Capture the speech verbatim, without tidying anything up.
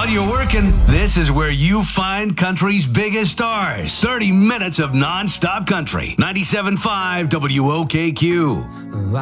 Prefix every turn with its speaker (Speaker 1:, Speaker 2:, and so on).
Speaker 1: While you're working, this is where you find country's biggest stars. thirty minutes of non-stop country. ninety-seven point five W O K Q.